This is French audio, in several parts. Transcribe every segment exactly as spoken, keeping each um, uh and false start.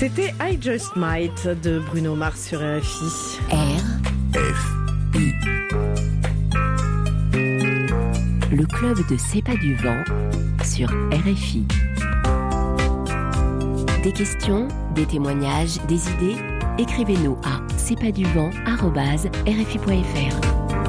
C'était I Just Might de Bruno Mars sur R F I. R F I. Le club de C'est pas du vent sur R F I. Des questions, des témoignages, des idées, écrivez-nous à c'est pas du vent arobase r f i point f r.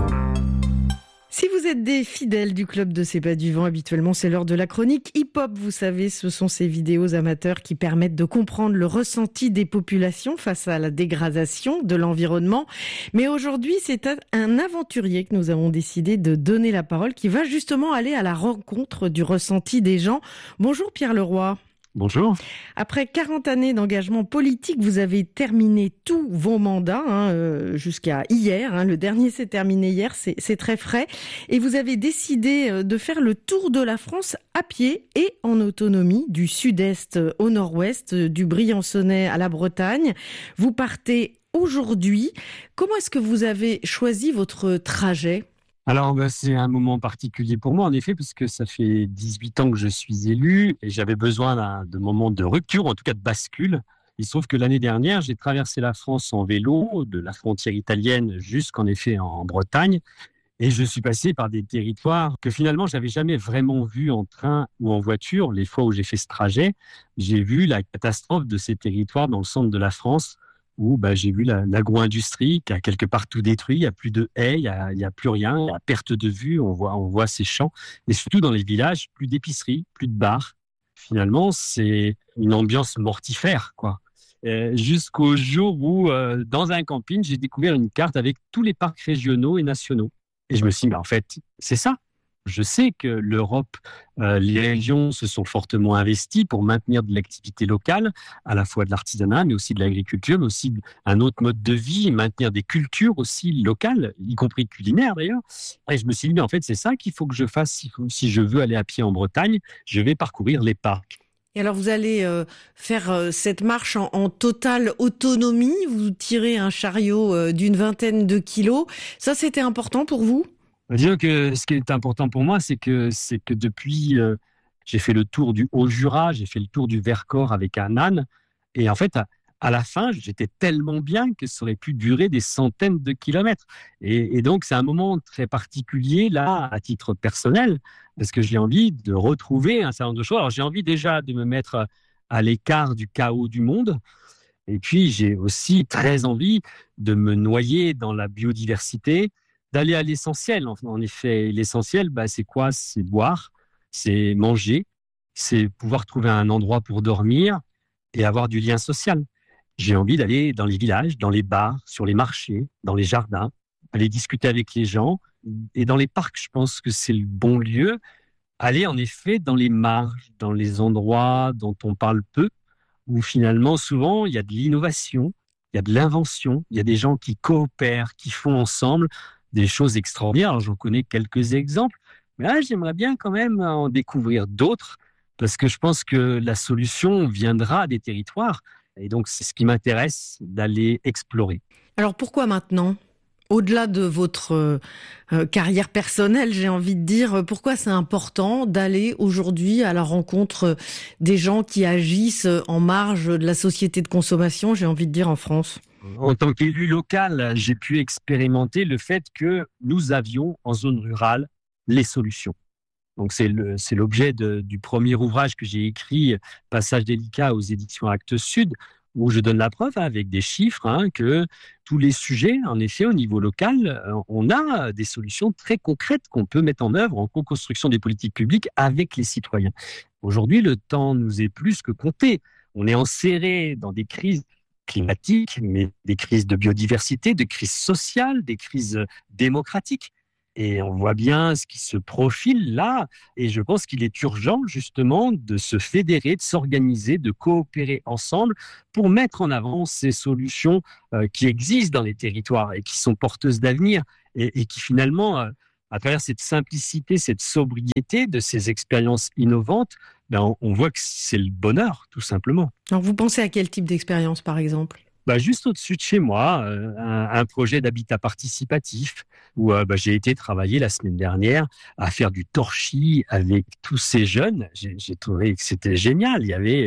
Si vous êtes des fidèles du club de C'est pas du vent, habituellement c'est l'heure de la chronique hip-hop. Vous savez, ce sont ces vidéos amateurs qui permettent de comprendre le ressenti des populations face à la dégradation de l'environnement. Mais aujourd'hui, c'est un aventurier que nous avons décidé de donner la parole, qui va justement aller à la rencontre du ressenti des gens. Bonjour Pierre Leroy. Bonjour. Après quarante années d'engagement politique, vous avez terminé tous vos mandats hein, euh, jusqu'à hier. Hein, le dernier s'est terminé hier, c'est, c'est très frais. Et vous avez décidé de faire le tour de la France à pied et en autonomie, du sud-est au nord-ouest, du Briançonnais à la Bretagne. Vous partez aujourd'hui. Comment est-ce que vous avez choisi votre trajet ? Alors, bah, c'est un moment particulier pour moi, en effet, parce que ça fait dix-huit ans que je suis élu et j'avais besoin d'un de moments de rupture, en tout cas de bascule. Il se trouve que l'année dernière, j'ai traversé la France en vélo, de la frontière italienne jusqu'en effet en Bretagne. Et je suis passé par des territoires que finalement, j'avais jamais vraiment vus en train ou en voiture. Les fois où j'ai fait ce trajet, j'ai vu la catastrophe de ces territoires dans le centre de la France, où bah, j'ai vu la, l'agro-industrie qui a quelque part tout détruit, il n'y a plus de haies, il n'y a, y a plus rien, il y a perte de vue, on voit, on voit ces champs. Et surtout dans les villages, plus d'épiceries, plus de bars. Finalement, c'est une ambiance mortifère, quoi. Euh, jusqu'au jour où, euh, dans un camping, j'ai découvert une carte avec tous les parcs régionaux et nationaux. Et je me suis dit, bah, en fait, c'est ça. Je sais que l'Europe, euh, les régions se sont fortement investies pour maintenir de l'activité locale, à la fois de l'artisanat, mais aussi de l'agriculture, mais aussi un autre mode de vie, maintenir des cultures aussi locales, y compris culinaires d'ailleurs. Et je me suis dit, mais en fait, c'est ça qu'il faut que je fasse si, si je veux aller à pied en Bretagne, je vais parcourir les parcs. Et alors vous allez euh, faire euh, cette marche en, en totale autonomie, vous tirez un chariot euh, d'une vingtaine de kilos. Ça, c'était important pour vous ? Disons que ce qui est important pour moi, c'est que, c'est que depuis, euh, j'ai fait le tour du Haut-Jura, j'ai fait le tour du Vercors avec un âne. Et en fait, à, à la fin, j'étais tellement bien que ça aurait pu durer des centaines de kilomètres. Et, et donc, c'est un moment très particulier, là, à titre personnel, parce que j'ai envie de retrouver un certain nombre de choses. Alors, j'ai envie déjà de me mettre à l'écart du chaos du monde. Et puis, j'ai aussi très envie de me noyer dans la biodiversité, d'aller à l'essentiel. En effet, l'essentiel, bah, c'est quoi ? C'est boire, c'est manger, c'est pouvoir trouver un endroit pour dormir et avoir du lien social. J'ai envie d'aller dans les villages, dans les bars, sur les marchés, dans les jardins, aller discuter avec les gens. Et dans les parcs, je pense que c'est le bon lieu. Aller en effet dans les marges, dans les endroits dont on parle peu, où finalement, souvent, il y a de l'innovation, il y a de l'invention, il y a des gens qui coopèrent, qui font ensemble des choses extraordinaires. Alors, j'en connais quelques exemples, mais là, j'aimerais bien quand même en découvrir d'autres, parce que je pense que la solution viendra des territoires. Et donc, c'est ce qui m'intéresse d'aller explorer. Alors, pourquoi maintenant ? Au-delà de votre euh, carrière personnelle, j'ai envie de dire, pourquoi c'est important d'aller aujourd'hui à la rencontre des gens qui agissent en marge de la société de consommation, j'ai envie de dire, en France ? En tant qu'élu local, j'ai pu expérimenter le fait que nous avions en zone rurale les solutions. Donc c'est, le, c'est l'objet de, du premier ouvrage que j'ai écrit, Passage délicat aux éditions Actes Sud, où je donne la preuve avec des chiffres hein, que tous les sujets, en effet, au niveau local, on a des solutions très concrètes qu'on peut mettre en œuvre en co-construction des politiques publiques avec les citoyens. Aujourd'hui, le temps nous est plus que compté. On est enserré dans des crises climatiques, mais des crises de biodiversité, de crises sociales, des crises démocratiques. Et on voit bien ce qui se profile là. Et je pense qu'il est urgent, justement, de se fédérer, de s'organiser, de coopérer ensemble pour mettre en avant ces solutions euh, qui existent dans les territoires et qui sont porteuses d'avenir et, et qui finalement, euh, à travers cette simplicité, cette sobriété de ces expériences innovantes, ben on, on voit que c'est le bonheur, tout simplement. Alors, vous pensez à quel type d'expérience, par exemple ? Bah, juste au-dessus de chez moi, euh, un, un projet d'habitat participatif où euh, bah, j'ai été travailler la semaine dernière à faire du torchis avec tous ces jeunes. J'ai, j'ai trouvé que c'était génial. Il y avait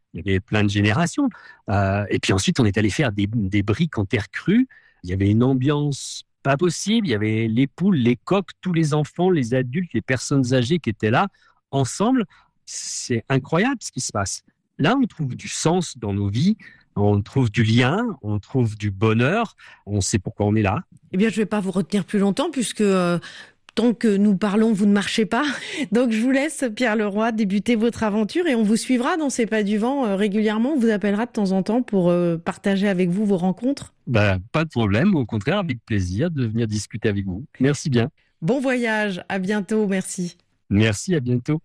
il y avait plein de générations. Euh, et puis ensuite, on est allé faire des, des briques en terre crue. Il y avait une ambiance pas possible. Il y avait les poules, les coqs, tous les enfants, les adultes, les personnes âgées qui étaient là, ensemble. C'est incroyable ce qui se passe. Là, on trouve du sens dans nos vies, on trouve du lien, on trouve du bonheur, on sait pourquoi on est là. Eh bien, je ne vais pas vous retenir plus longtemps puisque... Euh... Tant que nous parlons, vous ne marchez pas. Donc, je vous laisse, Pierre Leroy, débuter votre aventure et on vous suivra dans C'est pas du vent euh, régulièrement. On vous appellera de temps en temps pour euh, partager avec vous vos rencontres. Ben, pas de problème. Au contraire, avec plaisir de venir discuter avec vous. Merci bien. Bon voyage. À bientôt. Merci. Merci. À bientôt.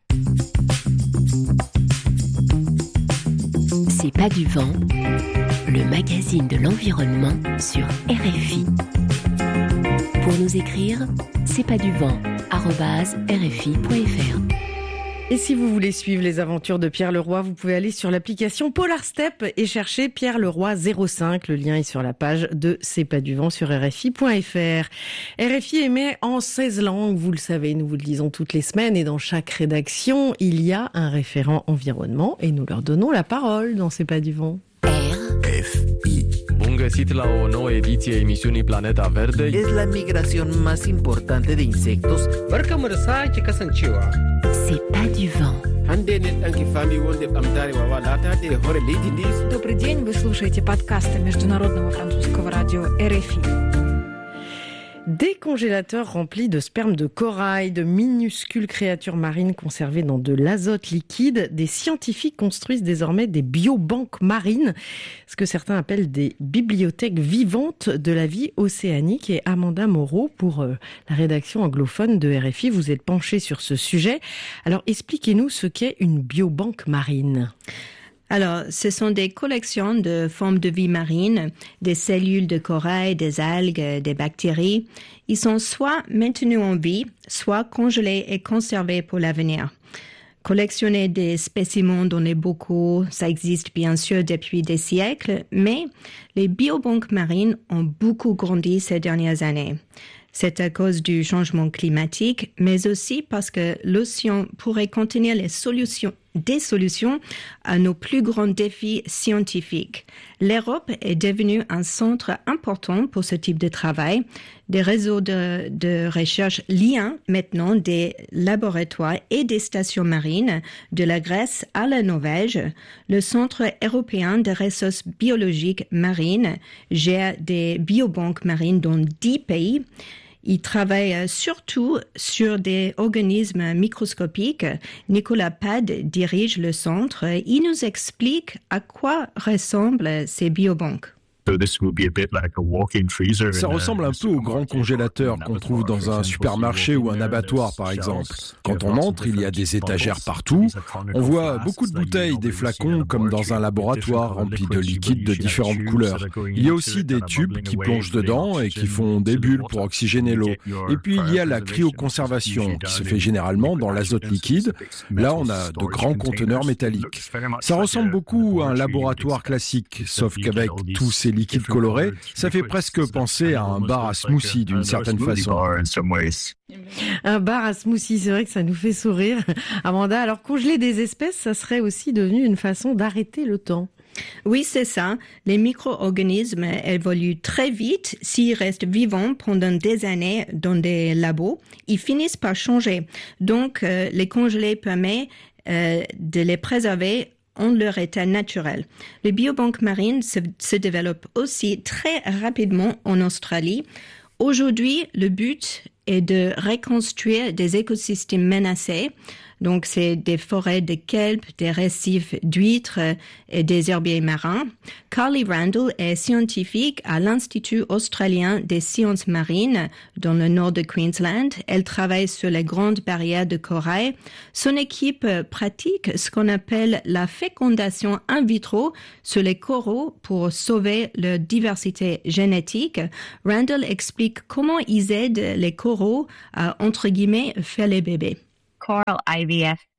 C'est pas du vent, le magazine de l'environnement sur R F I. Pour nous écrire, c'est pas du vent arobase r f i point f r. Et si vous voulez suivre les aventures de Pierre Leroy, vous pouvez aller sur l'application Polar Step et chercher Pierre Leroy zéro cinq. Le lien est sur la page de C'est pas du vent sur r f i point f r. R F I émet en seize langues, vous le savez, nous vous le disons toutes les semaines et dans chaque rédaction, il y a un référent environnement et nous leur donnons la parole dans C'est pas du vent. R F I. Bun găsit la o nouă ediție a emisiunii Planeta Verde. Es la migración más importante de insectos. Barkamu da sake kasancewa. C'est pas du vent. Hande ne ɗanki fami wonde ɓamtare wawa latade e hoore leydi ndi. Добрый день, вы слушаете подкасты Международного французского радио R F I. Des congélateurs remplis de sperme de corail, de minuscules créatures marines conservées dans de l'azote liquide, des scientifiques construisent désormais des biobanques marines, ce que certains appellent des bibliothèques vivantes de la vie océanique. Et Amanda Moreau, pour euh, la rédaction anglophone de R F I, vous êtes penchée sur ce sujet. Alors expliquez-nous ce qu'est une biobanque marine. Alors, ce sont des collections de formes de vie marine, des cellules de corail, des algues, des bactéries. Ils sont soit maintenus en vie, soit congelés et conservés pour l'avenir. Collectionner des spécimens dont est beaucoup, ça existe bien sûr depuis des siècles, mais les biobanques marines ont beaucoup grandi ces dernières années. C'est à cause du changement climatique, mais aussi parce que l'océan pourrait contenir les solutions, des solutions à nos plus grands défis scientifiques. L'Europe est devenue un centre important pour ce type de travail. Des réseaux de, de recherche lient maintenant des laboratoires et des stations marines de la Grèce à la Norvège. Le Centre européen de ressources biologiques marines gère des biobanques marines dans dix pays. Il travaille surtout sur des organismes microscopiques. Nicolas Pad dirige le centre. Il nous explique à quoi ressemblent ces biobanques. Ça ressemble un peu au grand congélateur qu'on trouve dans un supermarché ou un abattoir, par exemple. Quand on entre, il y a des étagères partout. On voit beaucoup de bouteilles, des flacons, comme dans un laboratoire rempli de liquides de différentes couleurs. Il y a aussi des tubes qui plongent dedans et qui font des bulles pour oxygéner l'eau. Et puis, il y a la cryoconservation, qui se fait généralement dans l'azote liquide. Là, on a de grands conteneurs métalliques. Ça ressemble beaucoup à un laboratoire classique, sauf qu'avec tous ces liquide coloré, ça fait presque penser à un bar à smoothie d'une certaine façon. Un bar à smoothie, c'est vrai que ça nous fait sourire. Amanda, alors congeler des espèces, ça serait aussi devenu une façon d'arrêter le temps. Oui, c'est ça. Les micro-organismes évoluent très vite. S'ils restent vivants pendant des années dans des labos, ils finissent par changer. Donc, euh, les congeler permet euh, de les préserver en leur état naturel. Les biobanques marines se, se développent aussi très rapidement en Australie. Aujourd'hui, le but est de reconstruire des écosystèmes menacés. Donc, c'est des forêts de kelp, des récifs d'huîtres et des herbiers marins. Carly Randall est scientifique à l'Institut australien des sciences marines dans le nord de Queensland. Elle travaille sur les grandes barrières de corail. Son équipe pratique ce qu'on appelle la fécondation in vitro sur les coraux pour sauver leur diversité génétique. Randall explique comment ils aident les coraux à, entre guillemets, faire les bébés. Coral I V F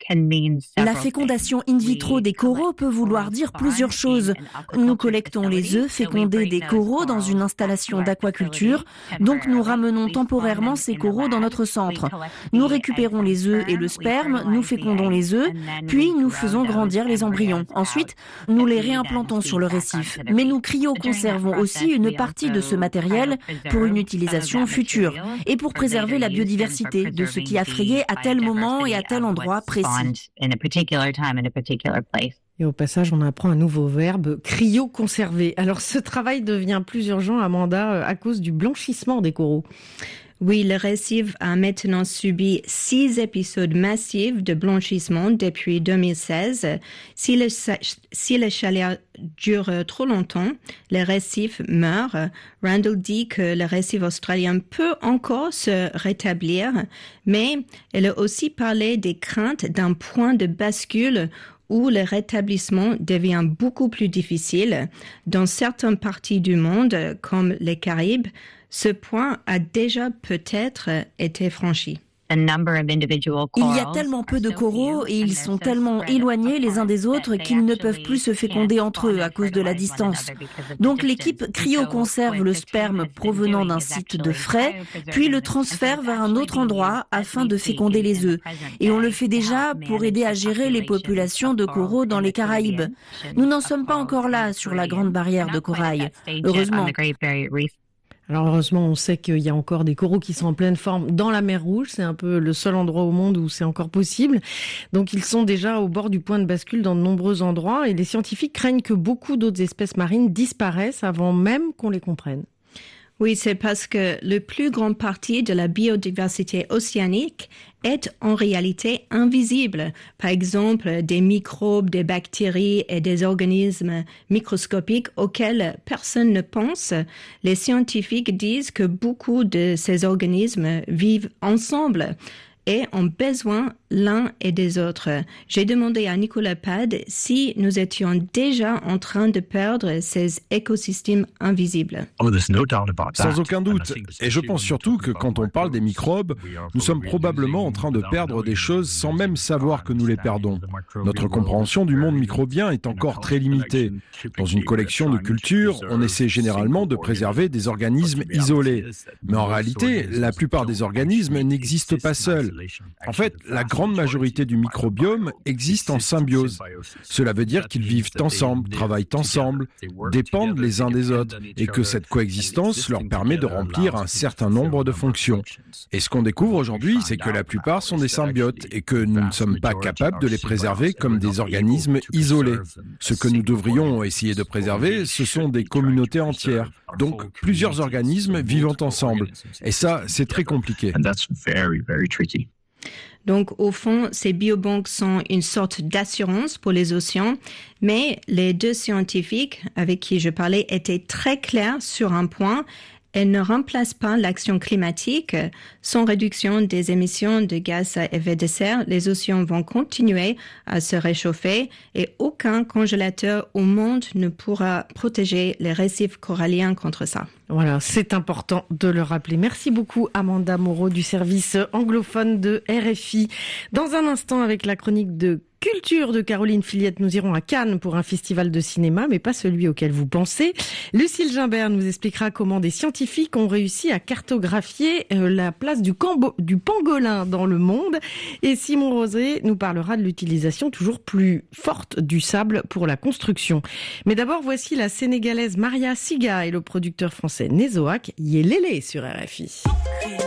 La fécondation in vitro des coraux peut vouloir dire plusieurs choses. Nous collectons les œufs fécondés des coraux dans une installation d'aquaculture, donc nous ramenons temporairement ces coraux dans notre centre. Nous récupérons les œufs et le sperme, nous fécondons les œufs, puis nous faisons grandir les embryons. Ensuite, nous les réimplantons sur le récif. Mais nous cryoconservons aussi une partie de ce matériel pour une utilisation future et pour préserver la biodiversité de ce qui a frayé à tel moment et à tel endroit précis. Et au passage, on apprend un nouveau verbe, cryoconserver. Alors ce travail devient plus urgent, Amanda, à cause du blanchissement des coraux. Oui, le récif a maintenant subi six épisodes massifs de blanchissement depuis deux mille seize. Si le, si le chaleur dure trop longtemps, le récif meurt. Randall dit que le récif australien peut encore se rétablir, mais elle a aussi parlé des craintes d'un point de bascule où le rétablissement devient beaucoup plus difficile. Dans certaines parties du monde, comme les Caraïbes, ce point a déjà peut-être été franchi. Il y a tellement peu de coraux et ils sont tellement éloignés les uns des autres qu'ils ne peuvent plus se féconder entre eux à cause de la distance. Donc l'équipe cryoconserve le sperme provenant d'un site de frai, puis le transfère vers un autre endroit afin de féconder les œufs. Et on le fait déjà pour aider à gérer les populations de coraux dans les Caraïbes. Nous n'en sommes pas encore là sur la Grande Barrière de Corail, heureusement. Alors heureusement, on sait qu'il y a encore des coraux qui sont en pleine forme dans la mer Rouge. C'est un peu le seul endroit au monde où c'est encore possible. Donc ils sont déjà au bord du point de bascule dans de nombreux endroits et les scientifiques craignent que beaucoup d'autres espèces marines disparaissent avant même qu'on les comprenne. Oui, c'est parce que la plus grande partie de la biodiversité océanique est en réalité invisible. Par exemple, des microbes, des bactéries et des organismes microscopiques auxquels personne ne pense. Les scientifiques disent que beaucoup de ces organismes vivent ensemble et ont besoin l'un et des autres. J'ai demandé à Nicolas Pad si nous étions déjà en train de perdre ces écosystèmes invisibles. Sans aucun doute. Et je pense surtout que quand on parle des microbes, nous sommes probablement en train de perdre des choses sans même savoir que nous les perdons. Notre compréhension du monde microbien est encore très limitée. Dans une collection de cultures, on essaie généralement de préserver des organismes isolés. Mais en réalité, la plupart des organismes n'existent pas seuls. En fait, la grande majorité du microbiome existe en symbiose. Cela veut dire qu'ils vivent ensemble, travaillent ensemble, dépendent les uns des autres et que cette coexistence leur permet de remplir un certain nombre de fonctions. Et ce qu'on découvre aujourd'hui, c'est que la plupart sont des symbiotes et que nous ne sommes pas capables de les préserver comme des organismes isolés. Ce que nous devrions essayer de préserver, ce sont des communautés entières. Donc, plusieurs organismes vivant ensemble. Et ça, c'est très compliqué. Donc, au fond, ces biobanques sont une sorte d'assurance pour les océans, mais les deux scientifiques avec qui je parlais étaient très clairs sur un point. Elles ne remplacent pas l'action climatique. Sans réduction des émissions de gaz à effet de serre, les océans vont continuer à se réchauffer et aucun congélateur au monde ne pourra protéger les récifs coralliens contre ça. Voilà, c'est important de le rappeler. Merci beaucoup Amanda Moreau du service anglophone de R F I. Dans un instant, avec la chronique de Culture de Caroline Fillette, nous irons à Cannes pour un festival de cinéma, mais pas celui auquel vous pensez. Lucille Gimbert nous expliquera comment des scientifiques ont réussi à cartographier la place du, cambo, du pangolin dans le monde. Et Simon Rosé nous parlera de l'utilisation toujours plus forte du sable pour la construction. Mais d'abord, voici la Sénégalaise Maria Siga et le producteur français Nézoac, Yélélé sur R F I.